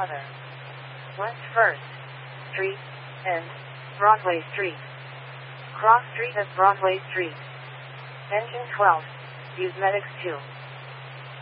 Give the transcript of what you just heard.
other. West 1st Street, end, Broadway Street. Cross Street at Broadway Street. Engine 12, use Medics 2.